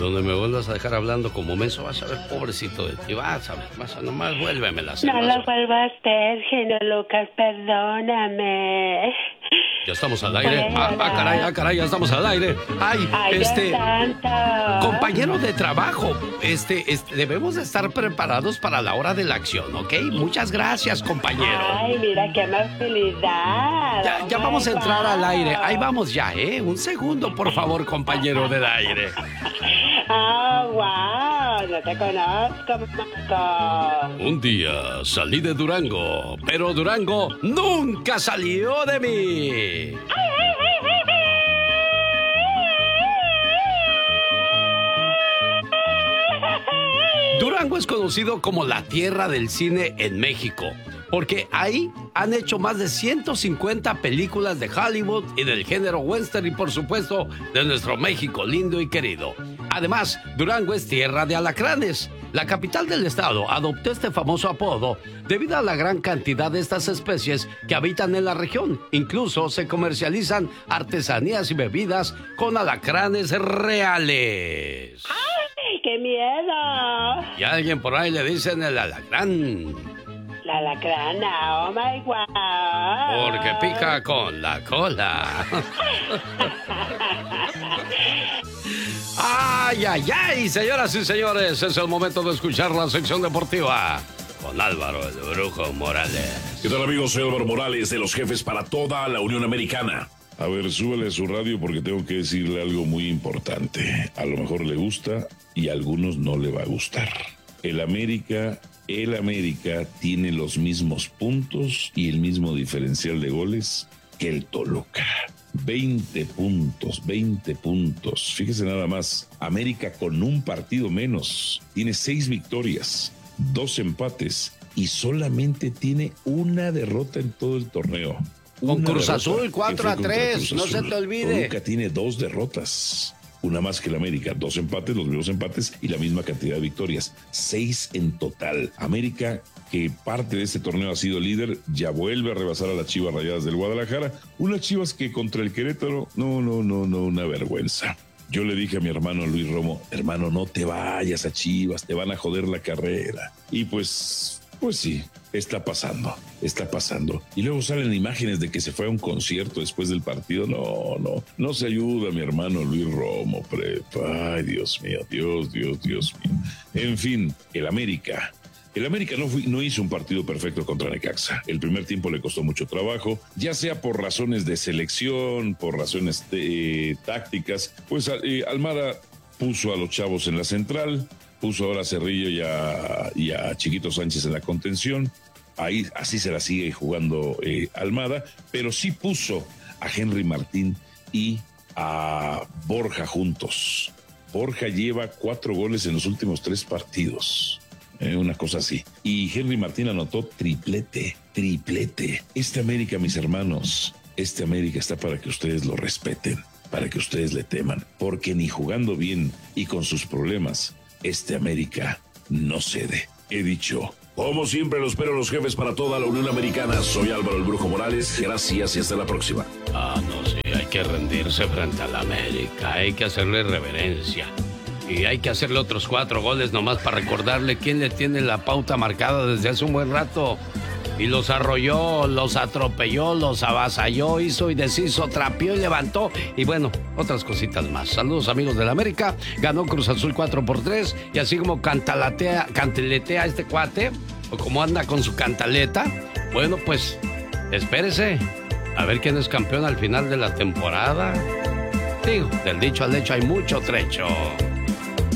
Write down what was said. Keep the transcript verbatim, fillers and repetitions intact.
donde me vuelvas a dejar hablando como menso, vas a ver, pobrecito de ti, vas a ver, vas a nomás, vuélvemela a hacer. No lo vuelvo a hacer, genio Lucas, perdóname. Ya estamos al aire. Ah, ah, caray, ah, caray, ya estamos al aire. Ay, Ay, este... Dios santo. Compañero de trabajo, este, este, debemos de estar preparados para la hora de la acción, ¿ok? Muchas gracias, compañero. Ay, mira qué amabilidad. Ya, ya Oh, vamos a my entrar God. al aire. Ahí vamos ya, ¿eh? Un segundo, por favor, compañero del aire. Ah, wow, no te conozco, Marco. Un día salí de Durango, pero Durango nunca salió de mí. Durango es conocido como la tierra del cine en México, porque ahí han hecho más de ciento cincuenta películas de Hollywood y del género western y por supuesto de nuestro México lindo y querido. Además, Durango es tierra de alacranes. La capital del estado adoptó este famoso apodo debido a la gran cantidad de estas especies que habitan en la región. Incluso se comercializan artesanías y bebidas con alacranes reales. ¡Ay, qué miedo! Y a alguien por ahí le dicen el alacrán. La lacrana, oh my God. Porque pica con la cola. Ay, ay, ay, señoras y señores, es el momento de escuchar la sección deportiva con Álvaro el Brujo Morales. ¿Qué tal, amigos? Soy Álvaro Morales, de los jefes para toda la Unión Americana. A ver, súbele su radio porque tengo que decirle algo muy importante. A lo mejor le gusta y a algunos no le va a gustar. El América, el América tiene los mismos puntos y el mismo diferencial de goles que el Toluca. veinte puntos, veinte puntos. Fíjese nada más, América con un partido menos tiene seis victorias, dos empates y solamente tiene una derrota en todo el torneo. Con Una Cruz derrota Azul, que cuatro fue a contra tres, Cruz no Azul. se te olvide. Toluca tiene dos derrotas, una más que el América, dos empates, los mismos empates y la misma cantidad de victorias, seis en total. América, que parte de este torneo ha sido líder, ya vuelve a rebasar a las Chivas Rayadas del Guadalajara, unas Chivas que contra el Querétaro, no, no, no, no, una vergüenza. Yo le dije a mi hermano Luis Romo, hermano, no te vayas a Chivas, te van a joder la carrera. Y pues, pues sí, está pasando, está pasando. Y luego salen imágenes de que se fue a un concierto después del partido. No, no, no se ayuda mi hermano Luis Romo, prepa. Ay, Dios mío, Dios, Dios, Dios mío. En fin, el América. El América no, fui, no hizo un partido perfecto contra Necaxa. El primer tiempo le costó mucho trabajo, ya sea por razones de selección, por razones eh, tácticas. Pues eh, Almada puso a los chavos en la central, puso ahora a Cerrillo y a, y a Chiquito Sánchez en la contención. Ahí así se la sigue jugando eh, Almada, pero sí puso a Henry Martín y a Borja juntos. Borja lleva cuatro goles en los últimos tres partidos. Eh, una cosa así. Y Henry Martín anotó triplete, triplete. Este América, mis hermanos, este América está para que ustedes lo respeten, para que ustedes le teman, porque ni jugando bien y con sus problemas, este América no cede. He dicho. Como siempre, lo espero los jefes para toda la Unión Americana. Soy Álvaro el Brujo Morales. Gracias y hasta la próxima. Ah, no, sí, hay que rendirse frente a la América, hay que hacerle reverencia. Y hay que hacerle otros cuatro goles nomás para recordarle quién le tiene la pauta marcada desde hace un buen rato. Y los arrolló, los atropelló, los avasalló, hizo y deshizo, trapeó y levantó. Y bueno, otras cositas más. Saludos, amigos del América. Ganó Cruz Azul cuatro por tres. Y así como cantalatea, cantaletea este cuate, o como anda con su cantaleta, bueno, pues espérese a ver quién es campeón al final de la temporada. Digo, del dicho al hecho hay mucho trecho.